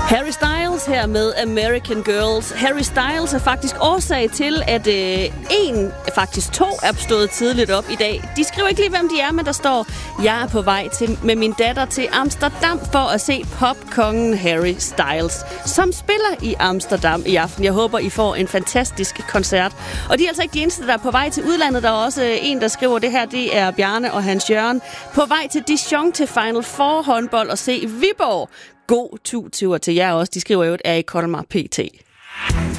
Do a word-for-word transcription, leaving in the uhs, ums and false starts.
Harry Styles her med American Girls. Harry Styles er faktisk årsag til, at øh, en, faktisk to, er stået tidligt op i dag. De skriver ikke lige, hvem de er, men der står, jeg er på vej til, med min datter til Amsterdam for at se popkongen Harry Styles, som spiller i Amsterdam i aften. Jeg håber, I får en fantastisk koncert. Og de er altså ikke de eneste, der er på vej til udlandet. Der er også øh, en, der skriver det her. Det er Bjarne og Hans Jørgen. På vej til Dijon til Final Four håndbold og se Viborg. God tur til jer også. De skriver jo, at er i Colmar P T.